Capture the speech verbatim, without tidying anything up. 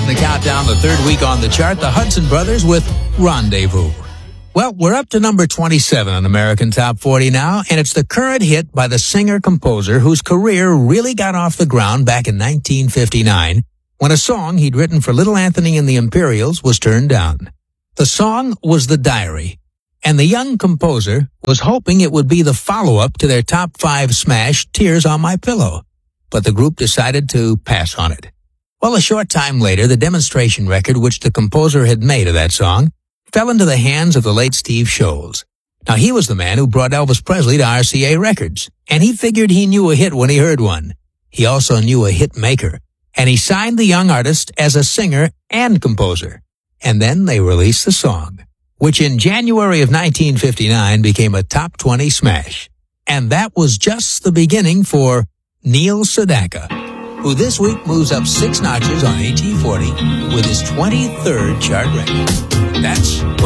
the countdown, the third week on the chart, the Hudson Brothers with Rendezvous. Well, we're up to number twenty-seven on American Top forty now, and it's the current hit by the singer-composer whose career really got off the ground back in nineteen fifty-nine when a song he'd written for Little Anthony and the Imperials was turned down. The song was The Diary, and the young composer was hoping it would be the follow-up to their top five smash, Tears on My Pillow. But the group decided to pass on it. Well, a short time later, the demonstration record which the composer had made of that song fell into the hands of the late Steve Sholes. Now, he was the man who brought Elvis Presley to R C A Records, and he figured he knew a hit when he heard one. He also knew a hit maker, and he signed the young artist as a singer and composer. And then they released the song, which in January of nineteen fifty-nine became a top twenty smash. And that was just the beginning for Neil Sedaka, who this week moves up six notches on A T forty with his twenty-third chart record. That's